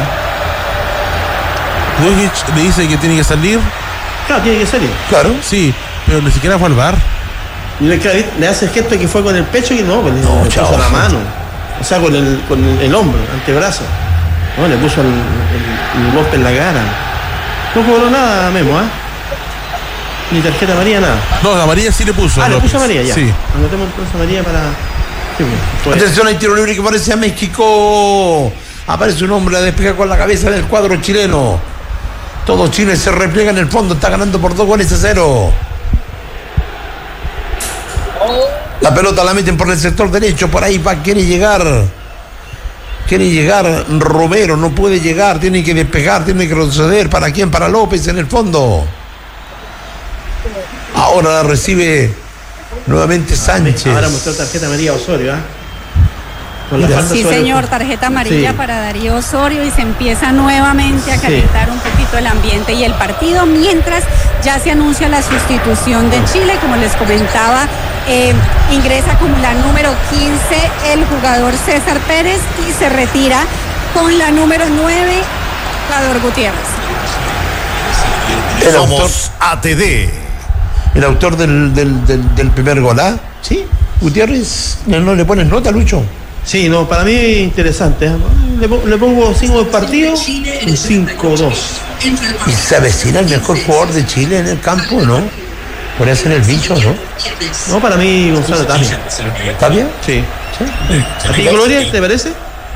Dujic le dice que tiene que salir. Claro, tiene que salir. Claro. Sí, pero ni siquiera fue al bar. Y le, claro, le hace el gesto que fue con el pecho y no, pues le, No, le chao. puso la mano. O sea, con el, con el, el hombro, el antebrazo. No, le puso el, el, el golpe en la cara. No cobró nada, Memo, ¿ah? Ni tarjeta amarilla, nada. No, a María sí le puso. Ah, le López. puso amarilla ya. Sí. Anotemos entonces amarilla para. Sí, pues, Atención, hay tiro libre que parece a México. Aparece un hombre a despejar con la cabeza del cuadro chileno. Todo Chile se repliega en el fondo. Está ganando por dos goles a cero. La pelota la meten por el sector derecho. Por ahí va, quiere llegar. Quiere llegar Romero. No puede llegar. Tiene que despejar. Tiene que retroceder. ¿Para quién? Para López en el fondo. Ahora la recibe nuevamente Sánchez. Ahora mostró tarjeta amarilla a Osorio, ¿ah? Con la falta Sí, sobre- señor, tarjeta amarilla Sí. para Darío Osorio y se empieza nuevamente a Sí. calentar un poquito el ambiente y el partido, mientras ya se anuncia la sustitución de Chile, como les comentaba, eh, ingresa como la número quince el jugador César Pérez y se retira con la número nueve, Jugador Gutiérrez. El autor, Somos A T D. el autor del, del, del, del primer gol, ¿ah? Sí, Gutiérrez. ¿No, no le pones nota, Lucho? Sí, no, para mí es interesante. ¿eh? Le, po- le pongo cinco del partido, un cinco dos. Y se avecina el mejor jugador de Chile en el campo, ¿no? Podría ser el bicho, ¿no? No, para mí Gonzalo Tapia. ¿Está bien? Sí. ¿A ti, Gloria, te parece?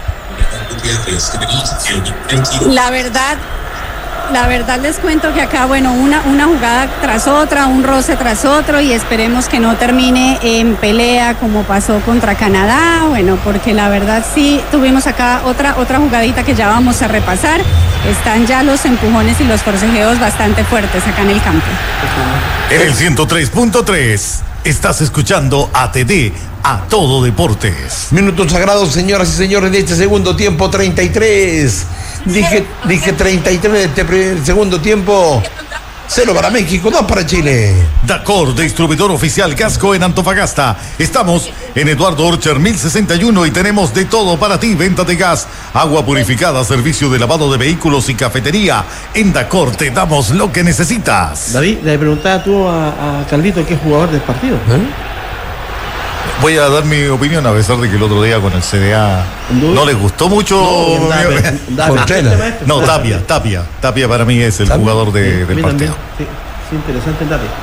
La verdad, la verdad les cuento que acá, bueno, una, una jugada tras otra, un roce tras otro y esperemos que no termine en pelea como pasó contra Canadá, bueno, porque la verdad sí tuvimos acá otra, otra jugadita que ya vamos a repasar. Están ya los empujones y los forcejeos bastante fuertes acá en el campo. En el ciento tres punto tres estás escuchando A T D, a todo deportes. Minutos sagrados, señoras y señores, de este segundo tiempo, treinta y tres. Dije, dije treinta y tres de este primer- segundo tiempo. Cero para México, dos para Chile. Dacor, distribuidor oficial Casco en Antofagasta. Estamos en Eduardo Orcher mil sesenta y uno y tenemos de todo para ti. Venta de gas, agua purificada, servicio de lavado de vehículos y cafetería. En Dacor te damos lo que necesitas. David, le preguntaba tú a, a Carlito que es jugador del partido. Voy a dar mi opinión a pesar de que el otro día con el C D A ¿Anduvo? no les gustó mucho. No, dame, dame. Contreras. Este maestro. No, Tapia, Tapia. Tapia para mí es el Tapia. jugador de- A del mí también. partido. Sí, sí, interesante el Tapia.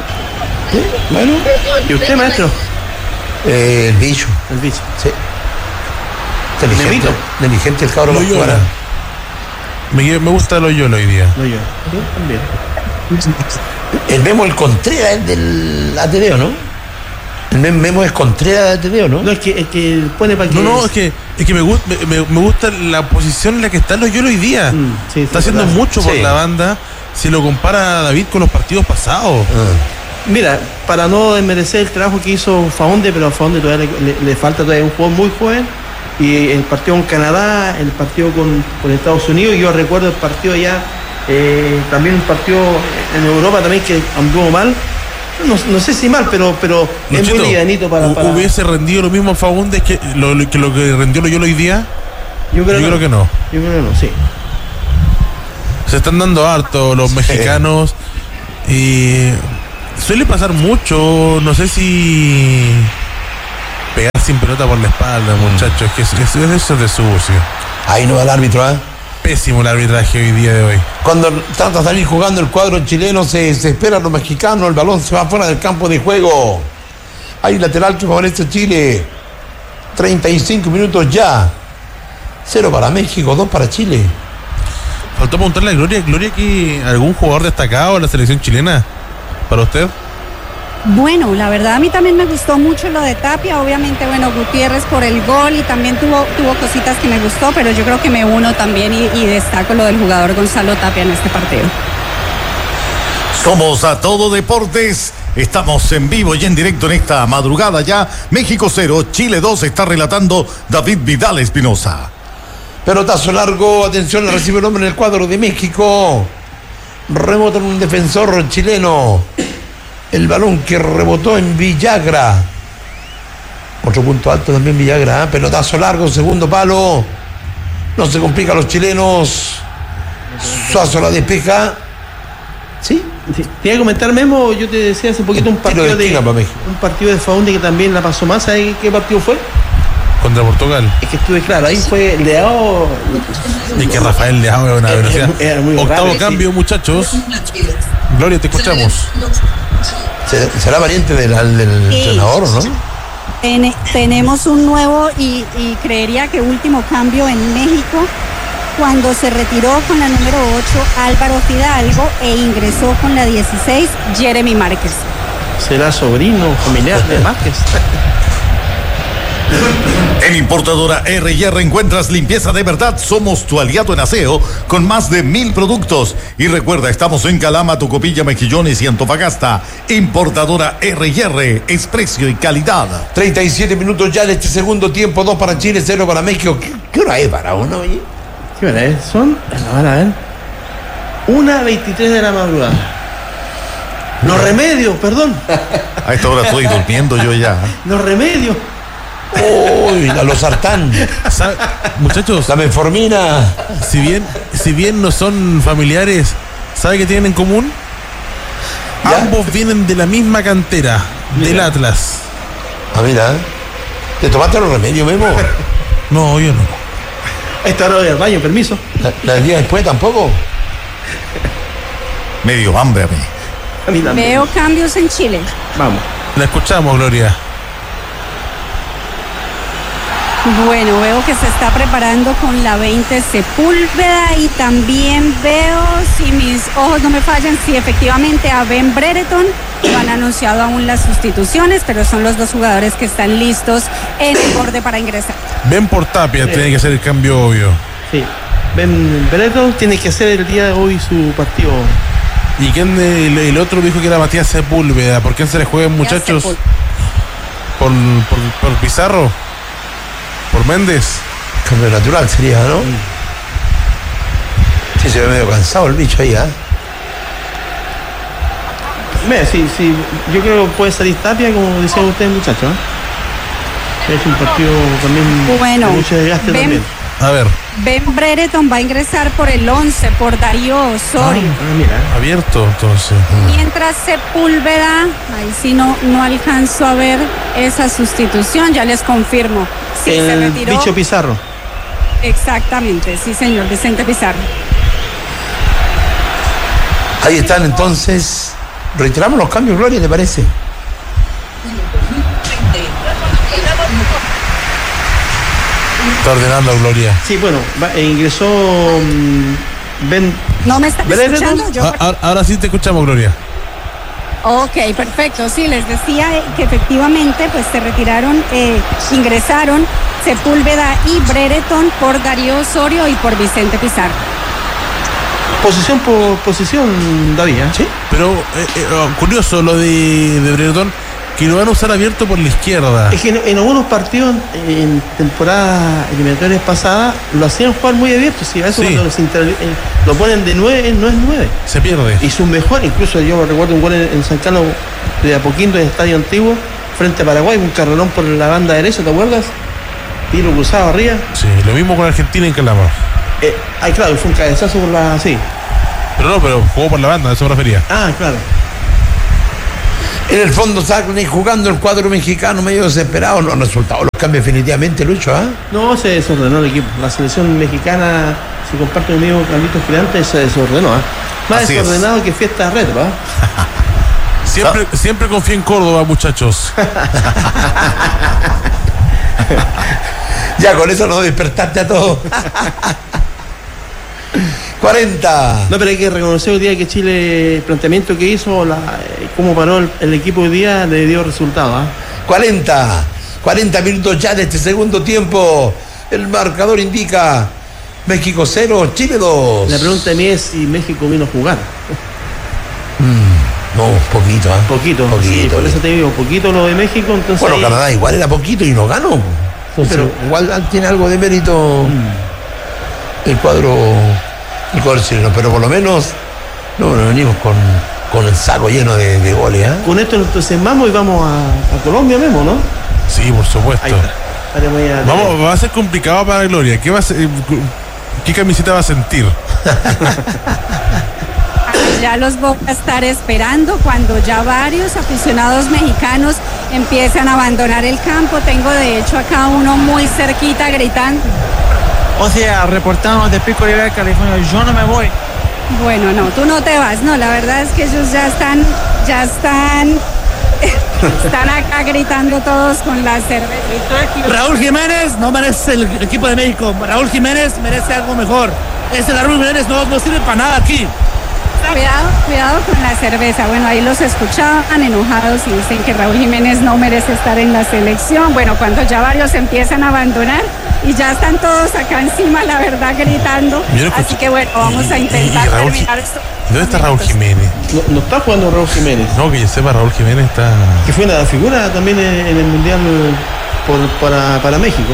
Bueno, ¿Y usted, maestro? eh, el bicho. El bicho. Sí. Inteligente. Memito. Inteligente el cabrón. Loyola. Me, me gusta el Loyola hoy día. No yo. Sí, también. El Memo, el Contreras del Ateneo, ¿no? El Mem- Memo es Contreras del Ateneo, ¿no? No, es que, es que pone para que. No, no, es que, es que me, gu- me, me- me gusta la posición en la que está el Loyola hoy día. Mm, sí, está sí, haciendo verdad. mucho por Sí. la banda. Si lo compara David con los partidos pasados. Ah. Mira, para no desmerecer el trabajo que hizo Faonde, pero a Faonde todavía le, le- le falta todavía un jugador muy joven. Y el partido con Canadá, el partido con, con Estados Unidos, yo recuerdo el partido allá, eh, también un partido en Europa también que anduvo mal. No, no sé si mal, pero, pero es Luchito, muy livianito para, hu- para- ¿Hubiese rendido lo mismo Faúndez que lo, lo- que lo que rendió Loyola hoy día? Yo creo, Yo que, creo que no. Yo creo que no, sí. Se están dando harto los mexicanos y suele pasar mucho, no sé si pegar sin pelota por la espalda, muchachos, es que es, es, eso es de sucio. Ahí no va el árbitro, ¿eh? Pésimo el arbitraje hoy día de hoy. Cuando trata de salir jugando el cuadro chileno, se desesperan los mexicanos, el balón se va fuera del campo de juego. Hay lateral que favorece a Chile. treinta y cinco minutos ya. Cero para México, dos para Chile. Faltó preguntarle a Gloria, Gloria, que algún jugador destacado de la selección chilena para usted. Bueno, la verdad a mí también me gustó mucho lo de Tapia, obviamente, bueno, Gutiérrez por el gol y también tuvo, tuvo cositas que me gustó, pero yo creo que me uno también y, y destaco lo del jugador Gonzalo Tapia en este partido. Somos A Todo Deportes, estamos en vivo y en directo en esta madrugada ya. México cero, Chile dos, está relatando David Vidal Espinosa. Pelotazo largo, atención, recibe el hombre en el cuadro de México. Rebota en un defensor chileno. El balón que rebotó en Villagra. Otro punto alto también Villagra, ¿eh? Pelotazo largo, segundo palo. No se complica a los chilenos. Suazo la despeja. ¿Sí? Sí. Te iba a comentar, Memo, yo te decía hace poquito un partido de, de, esquina para México. un partido de Faunde que también la pasó más. ¿Sabes qué partido fue? Contra Portugal. Es que estuve claro, ahí fue Leao. Y que Rafael Leao era una Era- velocidad. era muy Octavo rápido, cambio, sí. muchachos. Gloria, te escuchamos. ¿Será variante del, del Sí. entrenador, no? Ten- tenemos un nuevo y, y creería que último cambio en México, cuando se retiró con la número ocho Álvaro Fidalgo e ingresó con la dieciséis Jeremy Márquez. Será sobrino familiar de Márquez. En Importadora R y R encuentras limpieza de verdad. Somos tu aliado en aseo con más de mil productos. Y recuerda, estamos en Calama, Tocopilla, Mejillones y Antofagasta. Importadora R y R es precio y calidad. treinta y siete minutos ya de este segundo tiempo, dos para Chile, cero para México. ¿Qué, qué hora es para uno, oye? ¿Qué hora es? Son, van a ver, una veintitrés de la madrugada. Los remedios, perdón. A esta hora estoy durmiendo yo ya. Los remedios. Uy, la losartán, ¿Sabe- Muchachos, la metformina. si bien, si bien no son familiares, ¿sabe qué tienen en común? ¿Ya? Ambos vienen de la misma cantera, del Mira. Atlas. Ah, mira, ¿eh? ¿Te tomaste los remedios, Memo? No, yo no. A esta hora voy al baño, permiso. ¿La, la del día después tampoco? Medio hambre a mí. A mí también. Veo cambios en Chile. Vamos. La escuchamos, Gloria. Bueno, veo que se está preparando con la veinte Sepúlveda y también veo, si mis ojos no me fallan, si efectivamente a Ben Brereton. No han anunciado aún las sustituciones, pero son los dos jugadores que están listos en el borde para ingresar. Ven por Tapia, tiene que ser el cambio obvio. Sí. Ben Brereton tiene que hacer el día de hoy su partido. ¿Y quién el, el otro dijo que era Matías Sepúlveda? ¿Por quién se le juegan, muchachos? Sepúlveda. ¿Por, por, por Pizarro? ¿Por Méndez? Cambio natural sería, ¿no? Sí, se ve medio cansado el bicho ahí, ¿ah? ¿eh? Mira, sí, sí, yo creo que puede salir Tapia, como decían ustedes, muchachos. ¿eh? Se ha hecho un partido también Bueno, de mucho desgaste Ben- también. A ver, Ben Brereton va a ingresar por el once, por Darío Osorio. Ah, mira. abierto entonces. Mientras Sepúlveda, ahí sí no, no alcanzo a ver esa sustitución, ya les confirmo. Sí, se el retiró. bicho Pizarro. Exactamente, sí señor, Vicente Pizarro. Ahí están entonces. Retiramos los cambios, Gloria, ¿te parece? Está ordenando, Gloria. Sí, bueno, va- e ingresó mm, Ben. ¿No me están Brereton. escuchando? Yo Ah, ahora, ahora sí te escuchamos, Gloria. Ok, perfecto. Sí, les decía eh, que efectivamente pues se retiraron, eh, ingresaron Sepúlveda y Brereton por Darío Osorio y por Vicente Pizarro. Posición por posición, David, ¿eh? Sí. Pero eh, eh, oh, curioso lo de, de Brereton, que lo van a usar abierto por la izquierda. Es que en, en algunos partidos, en temporadas eliminatorias pasadas, lo hacían jugar muy abierto. Sí, a eso Sí. cuando los inter- eh, lo ponen de nueve, no es nueve. Se pierde. Y su mejor, incluso yo recuerdo un gol en, en San Carlos de Apoquindo, en el Estadio Antiguo, frente a Paraguay, un carrerón por la banda derecha, ¿te acuerdas? tiro cruzado arriba. Sí, lo mismo con Argentina en Calama. Eh, ay, claro, fue un cabezazo por la. Sí. Pero no, pero jugó por la banda, a eso me refería. Ah, claro. En el fondo Sagni jugando el cuadro mexicano medio desesperado, no han resultado los cambios definitivamente, Lucho, ¿ah? ¿eh? No, se desordenó el equipo. La selección mexicana, si comparte conmigo Carlitos Girante, se desordenó, ¿eh? Más Así desordenado es. que fiesta retro, ¿eh? Siempre, siempre confía en Córdoba, muchachos. Ya con eso nos despertaste a todos. cuarenta. No, pero hay que reconocer hoy día que Chile, el planteamiento que hizo, la, cómo paró el, el equipo hoy día, le dio resultado, ¿eh? cuarenta. cuarenta minutos ya de este segundo tiempo. El marcador indica México cero, Chile dos. La pregunta de mí es si México vino a jugar. Mm, no, poquito, ¿eh? Poquito, Poquito. sí, por eso te digo, poquito lo de México, entonces. Bueno, ahí- Canadá igual era poquito y no ganó. Entonces- Pero igual tiene algo de mérito el cuadro, el cuadro chileno. Pero por lo menos no, no venimos con, con el saco lleno de, de goles, ¿eh? Con esto nos entusiasmamos y vamos a, a Colombia mismo, ¿no? Sí, por supuesto. Ahí está. Ahora voy a- Vamos, va a ser complicado para Gloria. ¿Qué, va a ser- eh, ¿Qué camiseta va a sentir? Ya los voy a estar esperando cuando ya varios aficionados mexicanos empiezan a abandonar el campo. Tengo de hecho acá uno muy cerquita gritando. O sea, reportamos de Pico Rivera, California. Yo no me voy. Bueno, no, tú no te vas. No, la verdad es que ellos ya están, ya están, están acá gritando todos con la cerveza. Raúl Jiménez no merece el equipo de México. Raúl Jiménez merece algo mejor. Ese Raúl Jiménez no, no sirve para nada aquí. Cuidado, cuidado con la cerveza. Bueno, ahí los escuchaban enojados y dicen que Raúl Jiménez no merece estar en la selección. Bueno, cuando ya varios empiezan a abandonar y ya están todos acá encima, la verdad, gritando. Yo lo escuché. Así que bueno, vamos a Y- y- intentar y Raúl terminar Ji- esto. ¿Dónde está Raúl Jiménez? No, no está jugando Raúl Jiménez, No, que yo sepa, Raúl Jiménez está. que fue una figura también en, en el Mundial por, para, para México.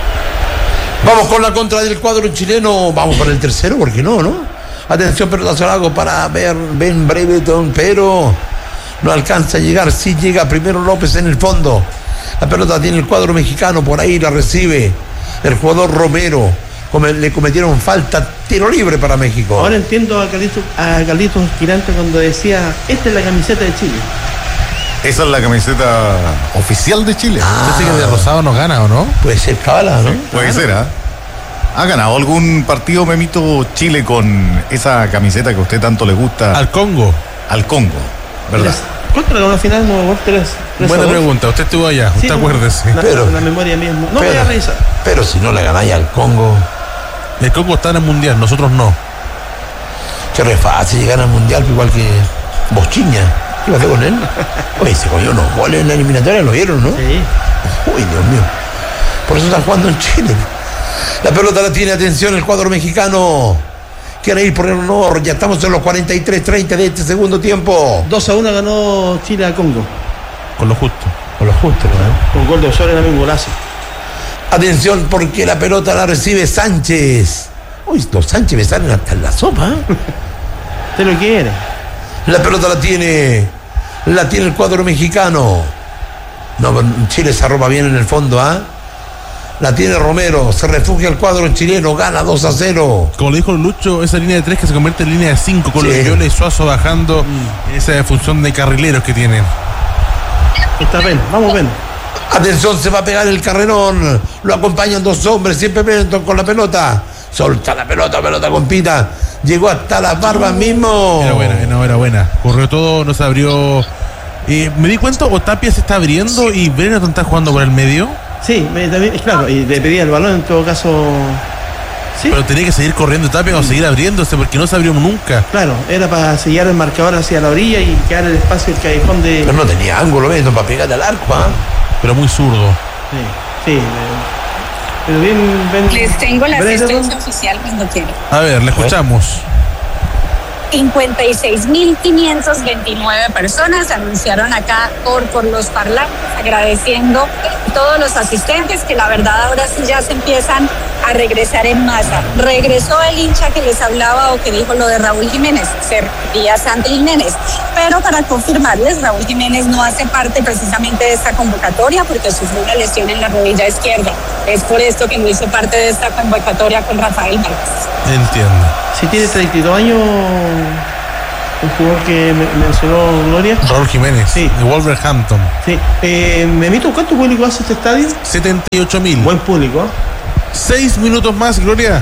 Vamos con la contra del cuadro chileno. Vamos para el tercero, ¿por qué no, no? Atención, pelotazo largo para ver Ben Breveton, pero no alcanza a llegar. Sí llega primero López en el fondo. La pelota tiene el cuadro mexicano, por ahí la recibe el jugador Romero. Come- le cometieron falta, tiro libre para México. Ahora entiendo a Carlitos, a Carlitos Girante cuando decía, esta es la camiseta de Chile. Esa es la camiseta oficial de Chile. ¿Usted dice que de Rosado no gana o no? Puede ser cabala, ¿no? Puede ser, ¿ah? ¿Ha ganado algún partido, Memito, Chile con esa camiseta que a usted tanto le gusta Al Congo. al Congo? ¿Verdad? ¿Cuánto ganó la final? No, tres, tres Buena a dos. pregunta. Usted estuvo allá. Sí, Usted acuérdese. La, Pero- la memoria mía. No, no voy pero, a revisar. pero si no le ganáis al Congo, El Congo está en el mundial, nosotros no. que re fácil llegar al mundial, igual que Bochiña. ¿Qué pasó con él? Oye, se cogió unos goles en la eliminatoria, ¿lo vieron, no? Sí. Uy, Dios mío. Por eso está jugando en Chile. La pelota la tiene, atención, el cuadro mexicano. Quiere ir por el honor. Ya estamos en los cuarenta y tres treinta de este segundo tiempo. dos a uno ganó Chile a Congo. Con lo justo. Con lo justo, ¿no? Con gol de Osorio también, un golazo. Atención, porque la pelota la recibe Sánchez. Uy, los Sánchez me salen hasta en la sopa. ¿eh? Usted lo quiere. La pelota la tiene. La tiene el cuadro mexicano. No, Chile se arropa bien en el fondo, ¿ah? La tiene Romero. Se refugia el cuadro chileno. Gana dos a cero. Como le dijo Lucho, esa línea de tres que se convierte en línea de cinco con Sí. Loyola y Suazo bajando esa función de carrileros que tienen. Está bien, vamos bien. Atención, se va a pegar el carrerón. Lo acompañan dos hombres. Siempre Benetton con la pelota. Solta la pelota, pelota con pita. Llegó hasta las barbas mismo. Era buena, no, era buena. Corrió todo, no se abrió. Eh, me di cuenta, o Tapia se está abriendo y Brereton está jugando por el medio. Sí, me, también, es claro, y le pedía el balón en todo caso. Sí, Pero tenía que seguir corriendo Tapia o seguir abriéndose porque no se abrió nunca. claro, era para sellar el marcador hacia la orilla y quedar el espacio, el callejón de. Pero no tenía ángulo, Benetton, para pegarle al arco, ¿ah? Pero muy zurdo. Sí, sí. eh, Pero bien, bien. Les tengo la Brereton. asistencia oficial cuando quieran. A ver, le escuchamos. cincuenta y seis mil quinientas veintinueve personas anunciaron acá por, por los parlantes, agradeciendo a todos los asistentes que la verdad ahora sí ya se empiezan a regresar en masa. Regresó el hincha que les hablaba o que dijo lo de Raúl Jiménez, sería Santi Jiménez. Pero para confirmarles, Raúl Jiménez no hace parte precisamente de esta convocatoria porque sufrió una lesión en la rodilla izquierda. Es por esto que no hizo parte de esta convocatoria con Rafael Márquez. Entiendo. Si tiene treinta y dos años, un jugador que me- mencionó Gloria. Raúl Jiménez, Sí. de Wolverhampton. Sí. Eh, Memito, ¿cuánto público hace este estadio? setenta y ocho mil. Buen público, ¿eh? Seis minutos más, Gloria.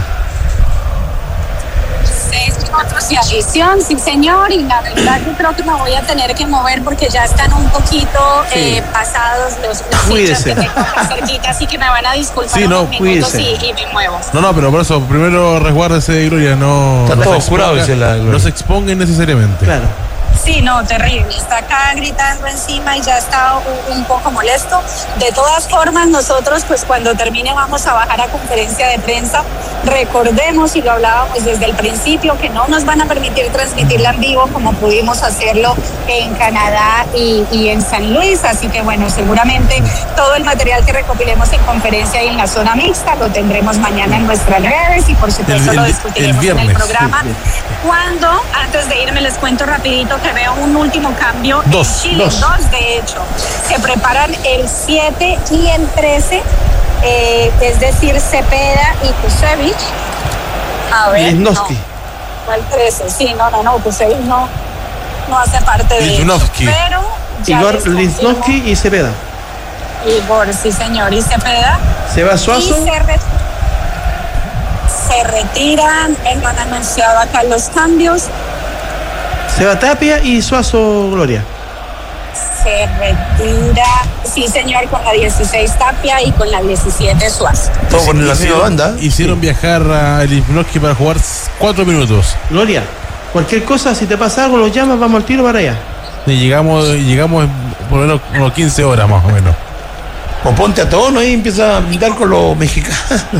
Seis minutos de adición, sí señor, y la verdad yo creo que me voy a tener que mover porque ya están un poquito Sí. eh, pasados los, los Cuídese. hinchas que tengo acá cerquita, así que me van a disculpar Sí, no, unos minutos y, cuídese. y me muevo. No, no, pero por eso, primero resguárdese, Gloria, no. Está no todo se curado, exponga- dice la Gloria. No se exponga innecesariamente. Claro. Sí, no, terrible. Está acá gritando encima y ya está un, un poco molesto. De todas formas, nosotros, pues cuando termine, vamos a bajar a conferencia de prensa. Recordemos, y lo hablábamos desde el principio, que no nos van a permitir transmitirla en vivo como pudimos hacerlo en Canadá y, y en San Luis. Así que, bueno, seguramente todo el material que recopilemos en conferencia y en la zona mixta lo tendremos mañana en nuestras redes y, por supuesto, El- lo el- discutiremos el en el viernes, programa. Cuando, antes de irme, les cuento rapidito que veo un último cambio Dos, en Chile, dos. dos de hecho. Se preparan el siete y el trece, eh, es decir, Cepeda y Kusevich. A ver, no, Lichnowsky. no el trece, sí, no, no, no, Kusevich no, no hace parte de eso, Lichnowsky. pero ya Igor les confirmo. Lichnowsky y Cepeda. Igor, sí señor, y Cepeda. Se va Y Suazo. se, re- se retiran, eh, no han anunciado acá los cambios. Se va Tapia y Suazo Gloria. Se retira, sí señor, con la dieciséis Tapia y con la diecisiete Suazo. Todo con la misma Hicieron- banda. Hicieron viajar a Lichnowsky para jugar cuatro minutos. Gloria, cualquier cosa, si te pasa algo, los llamas, vamos al tiro para allá. Y llegamos, llegamos en por lo menos unos quince horas más o menos. O ponte a tono y empieza a pintar con los mexicanos.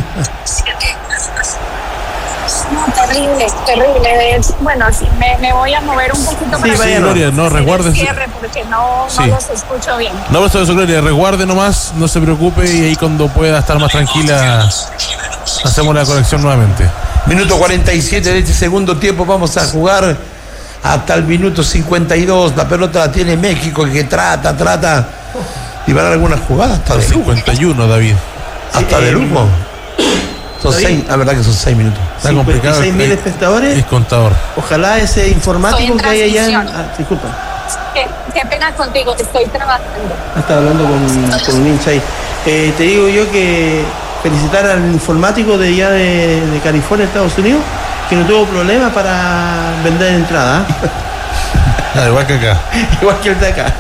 No, terrible, terrible. De hecho, bueno, sí, me, me voy a mover un poquito para vaya, que Gloria, no, hacer el recuérdese. cierre porque no, no Sí. los escucho bien. No, por eso, Gloria, resguarde nomás, no se preocupe y ahí cuando pueda estar más tranquila hacemos la conexión nuevamente. Minuto cuarenta y siete de este segundo tiempo. Vamos a jugar hasta el minuto cincuenta y dos. La pelota la tiene México, que trata, trata. Y van a dar algunas jugadas hasta Hasta de lujo. cincuenta y uno, David. Hasta de lujo. Son David. seis, la verdad que son seis minutos. Está complicado. cincuenta y seis mil el- espectadores. el contador. Ojalá ese informático Estoy en que hay allá en. transmisión. Ah, disculpa. Qué, qué pena contigo, estoy trabajando. Estaba hablando con, con un hincha ahí. Eh, te digo yo que felicitar al informático de allá de, de California, Estados Unidos, que no tuvo problema para vender entrada. ¿eh? Ah, igual que acá. Igual que el de acá.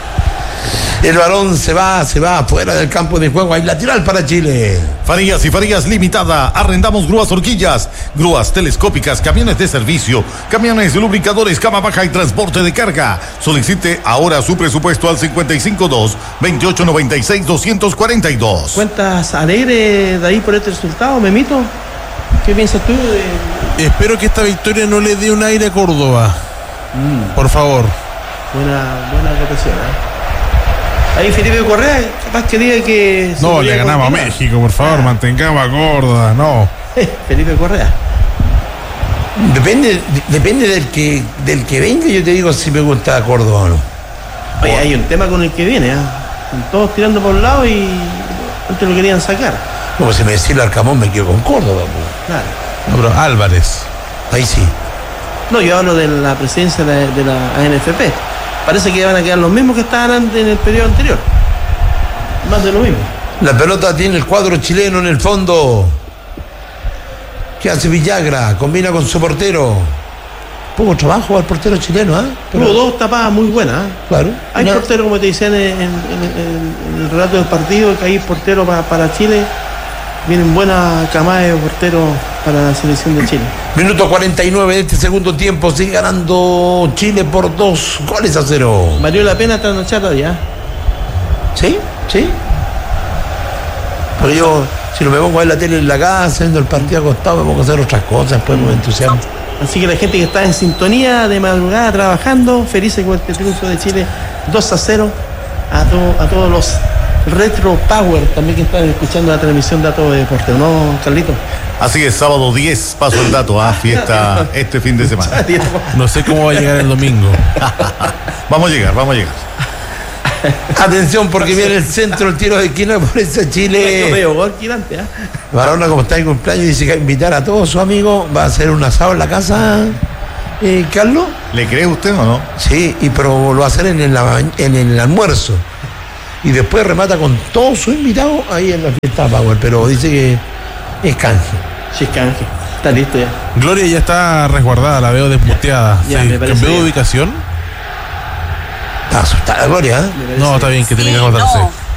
El balón se va, se va fuera del campo de juego. Hay lateral para Chile. Farías y Farías Limitada. Arrendamos grúas horquillas, grúas telescópicas, camiones de servicio, camiones lubricadores, cama baja y transporte de carga. Solicite ahora su presupuesto al cincuenta y cinco dos, veintiocho noventa y seis, doscientos cuarenta y dos. ¿Cuentas alegres de ahí por este resultado, Memito? ¿Qué piensas tú de Espero que esta victoria no le dé un aire a Córdoba. Por favor. buena, buena votación? ¿eh? Ahí Felipe Correa, capaz que diga que... se No, podría le ganamos a continuar. México, por favor, mantengamos a Córdoba, no. Felipe Correa. Depende, depende del que, del que venga. Yo te digo si me gusta Córdoba o no. Oye, hay un tema con el que viene, ¿ah? Están todos tirando por un lado y antes lo querían sacar. Como si me decía el Arcamón, me quedo con Córdoba. po. Claro. No, pero Álvarez. Ahí sí. No, yo hablo de la presidencia de la, de la A N F P. Parece que van a quedar los mismos que estaban antes en el periodo anterior. Más de lo mismo. La pelota tiene el cuadro chileno en el fondo. ¿Qué hace Villagra? Combina con su portero. Poco trabajo al portero chileno, ¿ah? Tuvo dos tapadas muy buenas. ¿eh? Claro. Hay Una- porteros, como te decían en, en- en- en el relato del partido, que hay porteros pa- para Chile. Vienen buenas camadas de porteros para la selección de Chile. Minuto cuarenta y nueve de este segundo tiempo. Sigue ganando Chile por dos goles a cero. Valió la pena trasnochar todavía. ¿Sí? ¿Sí? Pero yo, si no me pongo a ver la tele en la casa, viendo el partido acostado, me pongo a hacer otras cosas, después me entusiasmo. Así que la gente que está en sintonía de madrugada trabajando, felices con este triunfo de Chile dos a cero a, to- a todos los Retro Power, también que están escuchando la transmisión de Datos de Deporte, ¿no, Carlito? Así es, sábado diez, paso el dato, a fiesta este fin de semana. No sé cómo va a llegar el domingo. Vamos a llegar, vamos a llegar. Atención, porque viene el centro, el tiro de esquina por ese Chile. Barona, como está en cumpleaños, dice que va a invitar a todos sus amigos. Va a hacer un asado en la casa, eh, Carlos. ¿Le cree usted o no? Sí, y pero lo va a hacer en el, en el almuerzo. Y después remata con todos sus invitados ahí en la fiesta Power. Pero dice que es canje. Sí, es canje. Está listo ya. Gloria ya está resguardada, la veo desmuteada. Ya, Sí, me parece ¿cambió de bien. ubicación? Está asustada, Gloria, ¿eh? No, está bien, que tiene que Sí, acordarse. no.